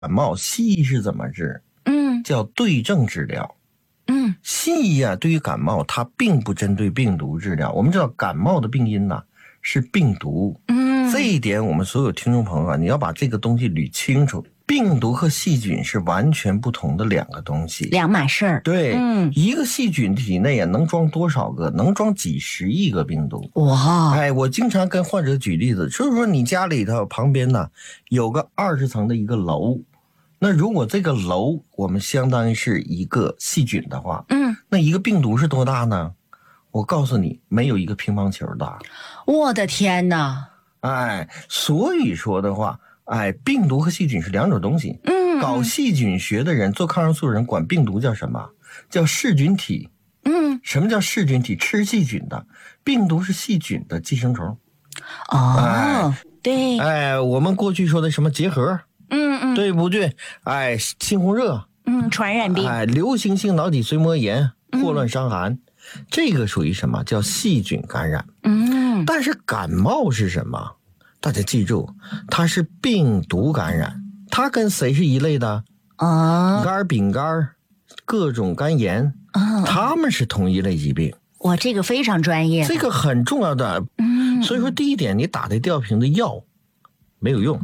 感冒西医是怎么治？叫对症治疗。西医啊，对于感冒它并不针对病毒治疗。我们知道感冒的病因呢是病毒。这一点我们所有听众朋友啊，你要把这个东西捋清楚。病毒和细菌是完全不同的两个东西， 两码事儿。 对，一个细菌体内啊能装多少个？能装几十亿个病毒。 哇！ 我经常跟患者举例子，就是说你家里头旁边呢有个20层的一个楼，那如果这个楼我们相当于是一个细菌的话，那一个病毒是多大呢？我告诉你，没有一个乒乓球大。 我的天哪！ 所以说的话，病毒和细菌是两种东西。搞细菌学的人，做抗生素的人管病毒叫什么？叫噬菌体。什么叫噬菌体？吃细菌的。病毒是细菌的寄生虫。 对。 我们过去说的什么结核，对不对？猩红热， 传染病， 流行性脑脊髓膜炎，霍乱伤寒，这个属于什么？叫细菌感染。但是感冒是什么？大家记住，它是病毒感染。它跟谁是一类的？肝、丙肝、各种肝炎，它们是同一类疾病。 哇，这个非常专业， 这个很重要的。所以说第一点，你打的吊瓶的药没有用。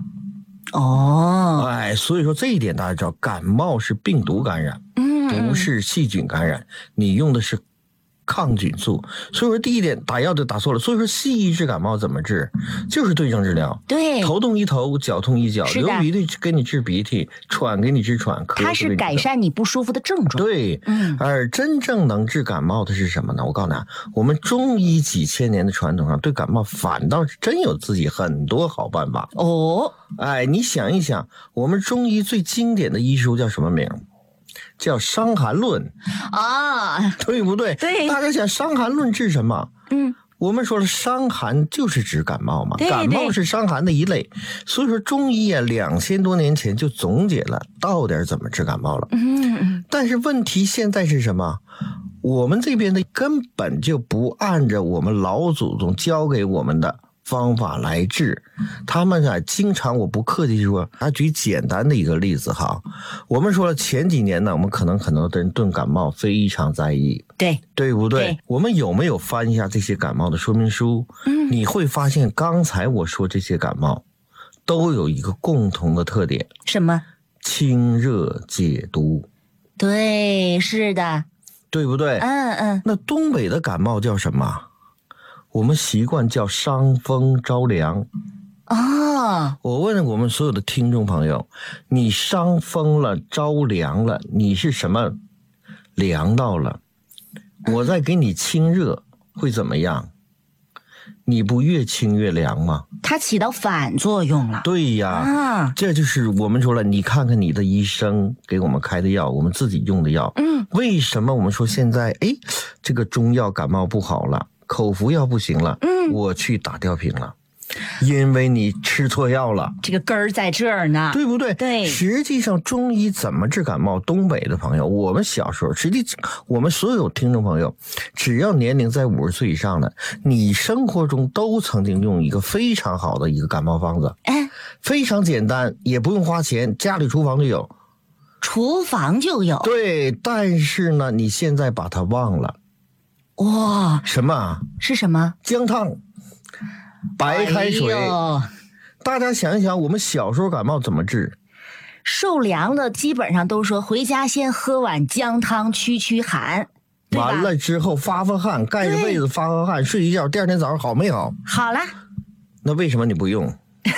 所以说这一点大家知道，感冒是病毒感染，不是细菌感染，你用的是抗菌素。所以说第一点，打药就打错了。所以说西医治感冒怎么治？就是对症治疗。 对， 头痛医头，脚痛医脚，流鼻涕给你治鼻涕，喘给你治喘， 它是改善你不舒服的症状。 对，而真正能治感冒的是什么呢？我告诉你，我们中医几千年的传统上对感冒反倒是真有自己很多好办法。你想一想，我们中医最经典的医书叫什么名？叫《伤寒论》对不对？ 对， 大家想《伤寒论》治什么？我们说了，伤寒就是指感冒嘛，感冒是伤寒的一类。所以说中医啊，2000多年前就总结了到底怎么治感冒了。但是问题现在是什么？我们这边的根本就不按照我们老祖宗教给我们的方法来治。他们经常，我不客气说，举简单的一个例子哈。我们说了前几年呢，我们可能很多的人对感冒非常在意，对不对？我们有没有翻一下这些感冒的说明书？你会发现刚才我说这些感冒都有一个共同的特点。 什么？ 清热解毒。 对，是的， 对不对？那东北的感冒叫什么？我们习惯叫伤风着凉。我问我们所有的听众朋友，你伤风了着凉了，你是什么凉到了？我再给你清热会怎么样？你不越清越凉吗？ 它起到反作用了。 对呀，这就是我们说了，你看看你的医生给我们开的药，我们自己用的药，为什么我们说现在这个中药感冒不好了，口服药不行了，我去打吊瓶了？因为你吃错药了， 这个根儿在这儿呢， 对不对？ 对。 实际上中医怎么治感冒？东北的朋友，我们小时候，实际我们所有听众朋友，只要年龄在50岁以上的，你生活中都曾经用一个非常好的一个感冒方子，非常简单，也不用花钱，家里厨房就有。 厨房就有。 对，但是呢，你现在把它忘了。 哇， 什么？ 是什么？ 姜汤。白开水。大家想一想，我们小时候感冒怎么治？ 受凉的基本上都说回家先喝碗姜汤驱驱寒， 完了之后发汗，盖着被子发汗，睡一觉，第二天早上好没好？ 好了。 那为什么你不用？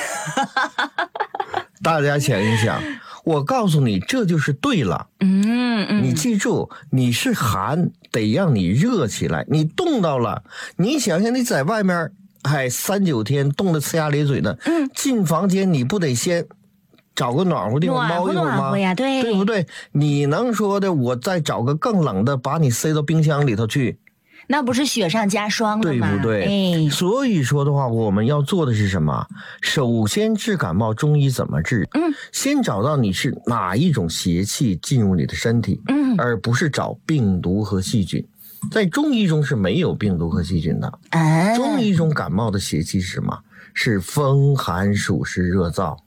大家想一想，我告诉你，这就是对了。你记住，你是寒，得让你热起来，你冻到了，你想想你在外面3、9天冻得呲牙咧嘴的，进房间你不得先找个暖和地方猫一会儿吗？对不对？你能说的我再找个更冷的把你塞到冰箱里头去， 那不是雪上加霜了吗？ 对不对？所以说的话，我们要做的是什么？首先治感冒，中医怎么治？先找到你是哪一种邪气进入你的身体，而不是找病毒和细菌。在中医中是没有病毒和细菌的。中医中感冒的邪气是什么？是风寒暑湿热燥。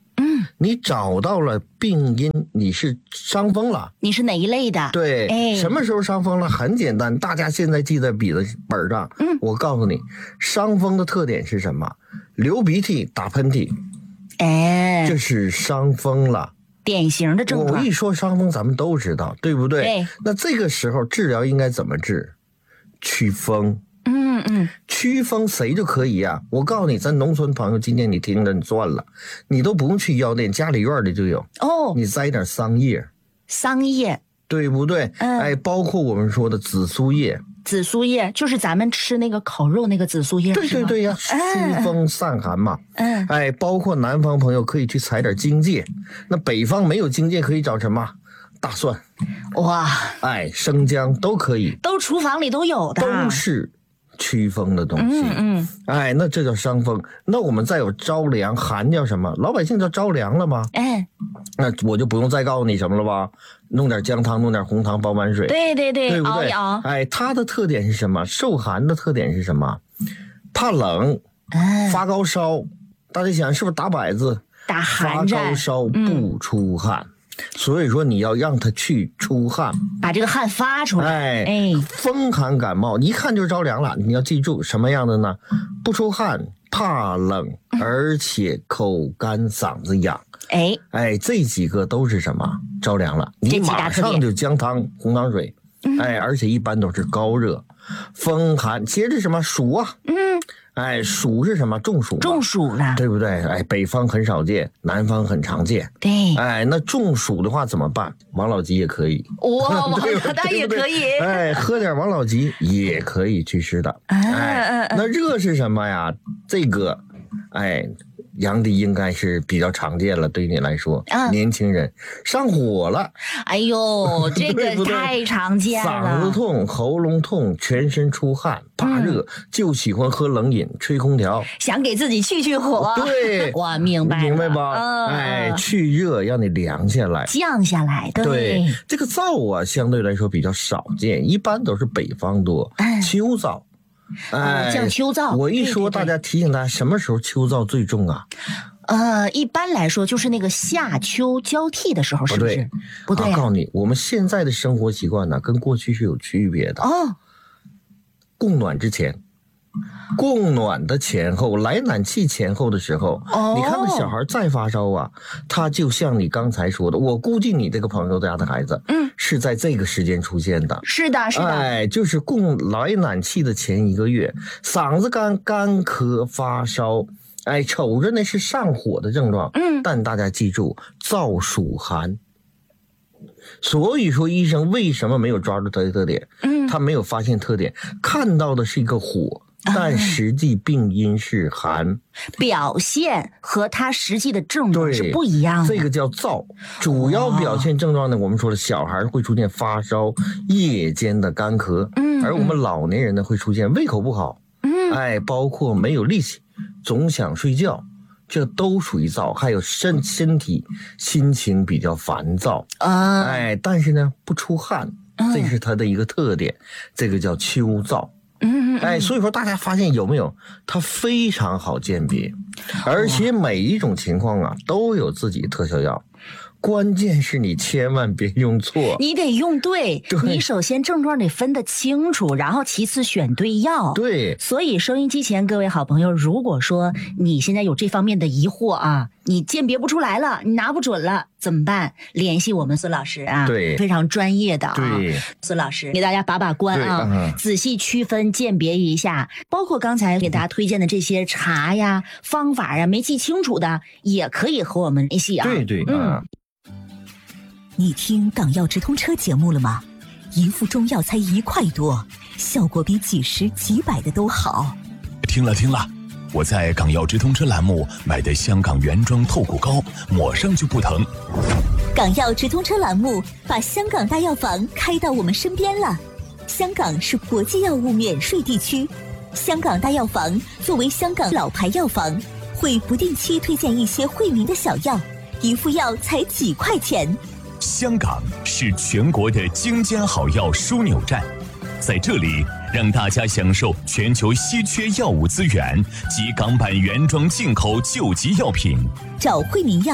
你找到了病因，你是伤风了， 你是哪一类的？ 对，什么时候伤风了？很简单，大家现在记在笔的本上。我告诉你，伤风的特点是什么？流鼻涕、打喷嚏，这是伤风了。典型的症状。 我一说伤风，咱们都知道，对不对？ 对。 那这个时候治疗应该怎么治？祛风。祛风谁就可以呀？我告诉你，咱农村朋友，今天你听着，你算了，你都不用去药店，家里院里就有。你摘点桑叶，对不对？包括我们说的紫苏叶。 紫苏叶就是咱们吃那个烤肉那个紫苏叶， 对呀，疏风散寒嘛。包括南方朋友可以去采点荆芥，那北方没有荆芥可以找什么？大蒜。 哇， 生姜都可以， 都厨房里都有的， 都是祛风的东西。那这叫伤风。那我们再有着凉，寒叫什么？老百姓叫着凉了吗？那我就不用再告诉你什么了吧？弄点姜汤，弄点红糖，煲碗水。 对， 对不对？ 熬。 它的特点是什么？受寒的特点是什么？怕冷，发高烧。大家想是不是打摆子？ 打寒战。 发高烧不出汗。所以说你要让它去出汗， 把这个汗发出来。 风寒感冒一看就是着凉了，你要记住什么样的呢？不出汗，怕冷，而且口干嗓子痒。这几个都是什么？着凉了，你马上就姜汤、红糖水。而且一般都是高热。风寒接着什么？暑啊。暑是什么？中暑。 中暑了， 对不对？北方很少见，南方很常见。 对。 那中暑的话怎么办？王老吉也可以。 王老大也可以。 喝点王老吉也可以祛湿的。那热是什么呀？这个，杨迪应该是比较常见了，对你来说，年轻人上火了。 这个太常见了。 嗓子痛、喉咙痛、全身出汗、怕热，就喜欢喝冷饮、吹空调， 想给自己去火。 对， 我明白吧？去热，让你凉下来、 降下来。对， 这个燥啊，相对来说比较少见，一般都是北方多。秋燥。 降秋燥。 我一说，大家提醒大家，什么时候秋燥最重啊？ 一般来说就是那个夏秋交替的时候，是不是？不对。 我告诉你，我们现在的生活习惯呢，跟过去是有区别的。供暖之前，供暖的前后，来暖气前后的时候，你看那小孩再发烧啊，他就像你刚才说的，我估计你这个朋友家的孩子，是在这个时间出现的。 是的。 就是供来暖气的前1个月，嗓子干咳发烧，瞅着那是上火的症状，但大家记住，燥暑寒。所以说医生为什么没有抓住它的特点？他没有发现特点，看到的是一个火，但实际病因是寒， 表现和他实际的症状是不一样的。 这个叫燥，主要表现症状呢，我们说了，小孩会出现发烧、夜间的干咳，而我们老年人呢会出现胃口不好，包括没有力气，总想睡觉。这都属于燥，还有身体心情比较烦躁但是呢不出汗，这是它的一个特点，这个叫秋燥。所以说大家发现有没有，它非常好鉴别，而且每一种情况啊都有自己的特效药。关键是你千万别用错， 你得用对。你首先症状得分得清楚，然后其次选对药。 对， 所以收音机前各位好朋友，如果说你现在有这方面的疑惑啊，你鉴别不出来了，你拿不准了，怎么办？联系我们孙老师啊， 对， 非常专业的啊。 对， 孙老师给大家把关啊，仔细区分鉴别一下，包括刚才给大家推荐的这些茶呀、方法呀，没记清楚的也可以和我们联系啊。 对， 你听港药直通车节目了吗？一副中药才1块多，效果比几十几百的都好。 听了，我在港药直通车栏目买的香港原装透骨膏，抹上就不疼。 港药直通车栏目把香港大药房开到我们身边了。香港是国际药物免税地区，香港大药房作为香港老牌药房，会不定期推荐一些惠民的小药，一副药才几块钱。 香港是全国的精尖好药枢纽站，在这里让大家享受全球稀缺药物资源及港版原装进口救急药品。 找惠民药，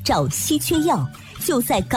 找稀缺药，就在